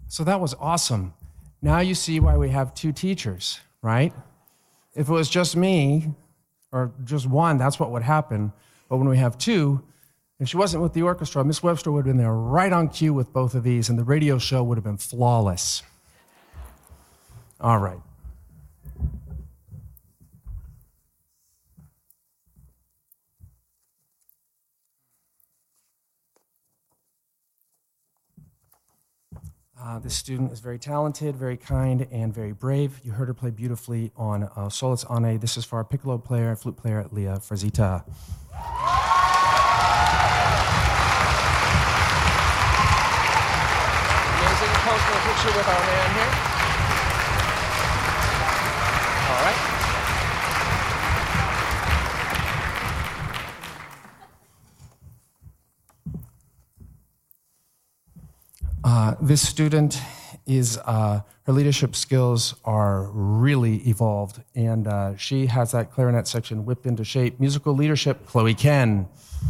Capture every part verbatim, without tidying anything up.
So that was awesome. Now you see why we have two teachers, right? If it was just me, or just one, that's what would happen. But when we have two, if she wasn't with the orchestra, Miss Webster would have been there right on cue with both of these, and the radio show would have been flawless. All right. Uh, this student is very talented, very kind, and very brave. You heard her play beautifully on uh, Solitz Ane. This is for our piccolo player and flute player, Leah Frazita. Amazing. Pose for a picture with our man here. All right. Uh, this student is, uh, her leadership skills are really evolved, and uh, she has that clarinet section whipped into shape. Musical leadership, Chloe Ken.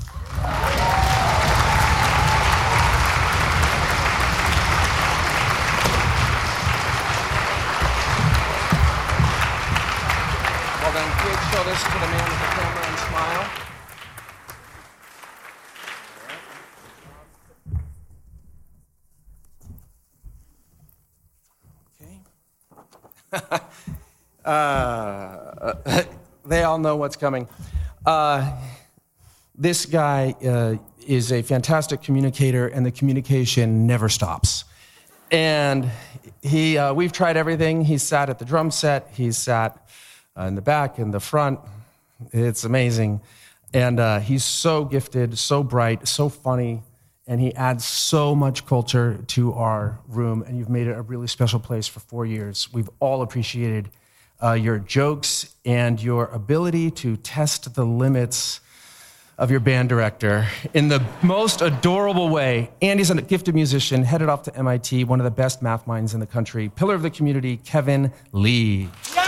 Well done, kids. Show this to the man with the camera and smile. uh, they all know what's coming. Uh, this guy uh, is a fantastic communicator, and the communication never stops. And he, uh, we've tried everything. He's sat at the drum set. He's sat uh, in the back, in the front. It's amazing. And uh, he's so gifted, so bright, so funny. And he adds so much culture to our room, and you've made it a really special place for four years. We've all appreciated uh, your jokes and your ability to test the limits of your band director in the most adorable way. Andy's a gifted musician, headed off to M I T, one of the best math minds in the country. Pillar of the community, Kevin Lee. Yeah!